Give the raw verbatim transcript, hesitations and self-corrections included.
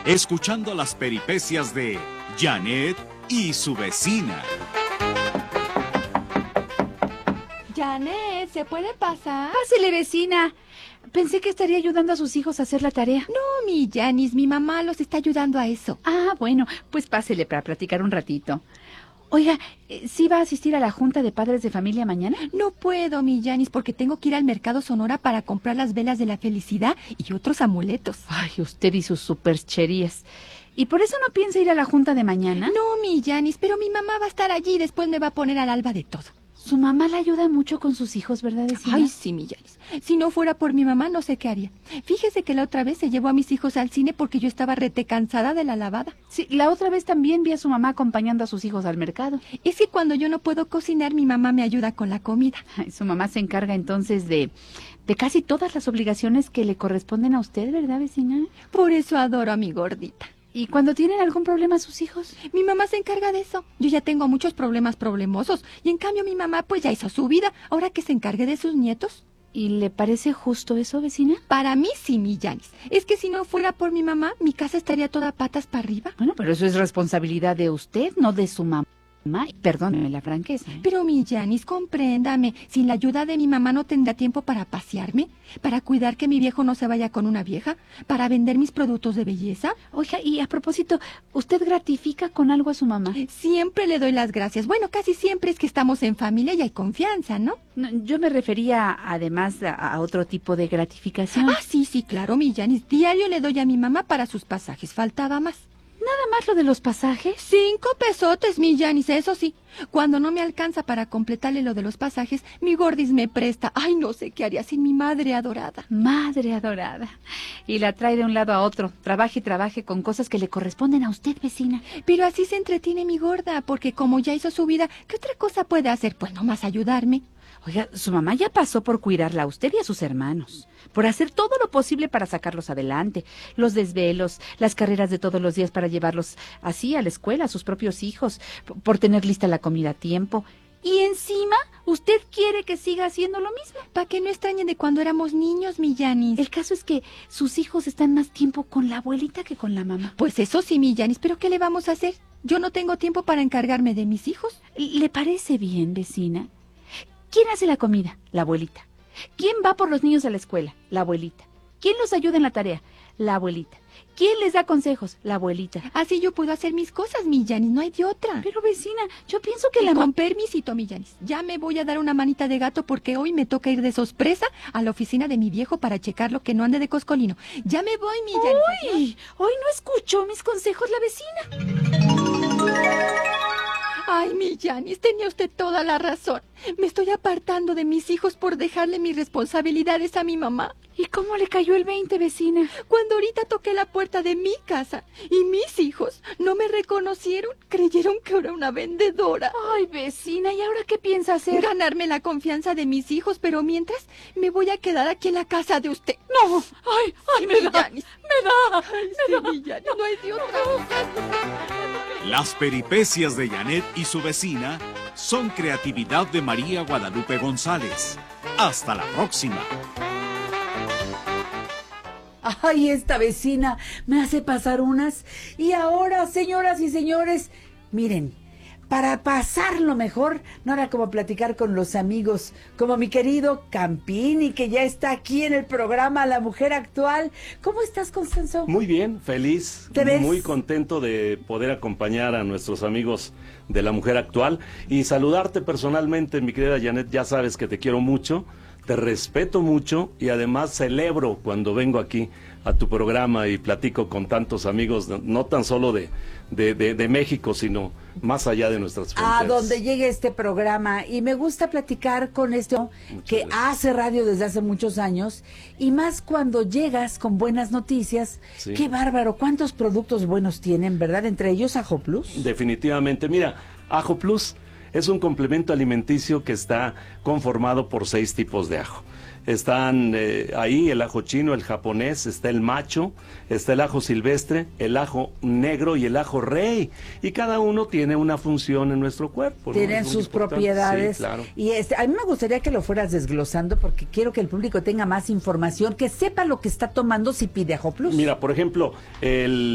escuchando las peripecias de Janet y su vecina. Janet, ¿se puede pasar? Pásele, vecina. Pensé que estaría ayudando a sus hijos a hacer la tarea. No, mi Janis, mi mamá los está ayudando a eso. Ah, bueno, pues pásele para platicar un ratito. Oiga, ¿sí va a asistir a la junta de padres de familia mañana? No puedo, mi Janis, porque tengo que ir al mercado Sonora para comprar las velas de la felicidad y otros amuletos. Ay, usted y sus supercherías. ¿Y por eso no piensa ir a la junta de mañana? No, mi Janis, pero mi mamá va a estar allí y después me va a poner al alba de todo. Su mamá la ayuda mucho con sus hijos, ¿verdad, vecina? Ay, sí, mi Janis. Si no fuera por mi mamá, no sé qué haría. Fíjese que la otra vez se llevó a mis hijos al cine porque yo estaba rete cansada de la lavada. Sí, la otra vez también vi a su mamá acompañando a sus hijos al mercado. Es que cuando yo no puedo cocinar, mi mamá me ayuda con la comida. Ay, su mamá se encarga entonces de, de casi todas las obligaciones que le corresponden a usted, ¿verdad, vecina? Por eso adoro a mi gordita. ¿Y cuando tienen algún problema sus hijos? Mi mamá se encarga de eso. Yo ya tengo muchos problemas problemosos. Y en cambio mi mamá pues ya hizo su vida. Ahora que se encargue de sus nietos. ¿Y le parece justo eso, vecina? Para mí sí, mi Janis. Es que si no fuera por mi mamá, mi casa estaría toda patas para arriba. Bueno, pero eso es responsabilidad de usted, no de su mamá. Perdóneme la franqueza, ¿eh? Pero mi Janis, compréndame. Sin la ayuda de mi mamá no tendrá tiempo para pasearme, para cuidar que mi viejo no se vaya con una vieja, para vender mis productos de belleza. Oiga, y a propósito, ¿usted gratifica con algo a su mamá? Siempre le doy las gracias. Bueno, casi siempre es que estamos en familia y hay confianza, ¿no? No, yo me refería además a, a otro tipo de gratificación. Ah, sí, sí, claro, mi Janis. Diario le doy a mi mamá para sus pasajes. Faltaba más. ¿Nada más lo de los pasajes? Cinco pesotes, mi Janis, eso sí. Cuando no me alcanza para completarle lo de los pasajes, mi gordis me presta. Ay, no sé qué haría sin mi madre adorada. Madre adorada. Y la trae de un lado a otro. Trabaje y trabaje con cosas que le corresponden a usted, vecina. Pero así se entretiene mi gorda, porque como ya hizo su vida, ¿qué otra cosa puede hacer? Pues nomás ayudarme. Oiga, su mamá ya pasó por cuidarla a usted y a sus hermanos, por hacer todo lo posible para sacarlos adelante, los desvelos, las carreras de todos los días para llevarlos así a la escuela, a sus propios hijos, por tener lista la comida a tiempo. Y encima, usted quiere que siga haciendo lo mismo. Para que no extrañen de cuando éramos niños, mi Janis. El caso es que sus hijos están más tiempo con la abuelita que con la mamá. Pues eso sí, mi Janis, pero ¿qué le vamos a hacer? Yo no tengo tiempo para encargarme de mis hijos. ¿Le parece bien, vecina? ¿Quién hace la comida? La abuelita. ¿Quién va por los niños a la escuela? La abuelita. ¿Quién los ayuda en la tarea? La abuelita. ¿Quién les da consejos? La abuelita. Así yo puedo hacer mis cosas, mi Janis, no hay de otra. Pero vecina, yo pienso que y la... Con permisito, mi Janis, ya me voy a dar una manita de gato porque hoy me toca ir de sorpresa a la oficina de mi viejo para checarlo que no ande de coscolino. Ya me voy, mi Janis. ¡Uy! Hoy no escuchó mis consejos la vecina. Ay, mi Janis, tenía usted toda la razón. Me estoy apartando de mis hijos por dejarle mis responsabilidades a mi mamá. ¿Y cómo le cayó el veinte, vecina? Cuando ahorita toqué la puerta de mi casa y mis hijos no me reconocieron, creyeron que era una vendedora. Ay, vecina, ¿y ahora qué piensa hacer? Ganarme la confianza de mis hijos, pero mientras me voy a quedar aquí en la casa de usted. No, ay, ay, me da, Janis. me da, ay, me sí, da. Mi Janis, no hay de otra. Las peripecias de Janet y su vecina son creatividad de María Guadalupe González. Hasta la próxima. Ay, esta vecina me hace pasar unas. Y ahora, señoras y señores, miren, para pasarlo mejor, no era como platicar con los amigos, como mi querido Campini, que ya está aquí en el programa La Mujer Actual. ¿Cómo estás, Constanzo? Muy bien, feliz, ¿Te ves? Muy contento de poder acompañar a nuestros amigos de La Mujer Actual y saludarte personalmente, mi querida Janet. Ya sabes que te quiero mucho, te respeto mucho y además celebro cuando vengo aquí a tu programa y platico con tantos amigos, no tan solo de, de, de, de México, sino más allá de nuestras fronteras. A donde llegue este programa. Y me gusta platicar con este que gracias. hace radio desde hace muchos años, y más cuando llegas con buenas noticias. Sí. Qué bárbaro, cuántos productos buenos tienen, ¿verdad? Entre ellos Ajo Plus. Definitivamente, mira, Ajo Plus es un complemento alimenticio que está conformado por seis tipos de ajo. Están eh, ahí el ajo chino, el japonés, está el macho, está el ajo silvestre, el ajo negro y el ajo rey. Y cada uno tiene una función en nuestro cuerpo, ¿no? Tienen Es muy sus importante. propiedades. Sí, claro. Y este, a mí me gustaría que lo fueras desglosando porque quiero que el público tenga más información, que sepa lo que está tomando si pide Ajo Plus. Mira, por ejemplo, el